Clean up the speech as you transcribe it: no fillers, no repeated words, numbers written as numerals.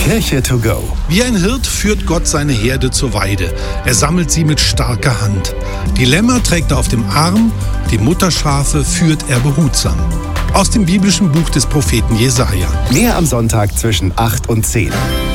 Kirche to go. Wie ein Hirt führt Gott seine Herde zur Weide. Er sammelt sie mit starker Hand. Die Lämmer trägt er auf dem Arm, die Mutterschafe führt er behutsam. Aus dem biblischen Buch des Propheten Jesaja. Mehr am Sonntag zwischen 8 und 10.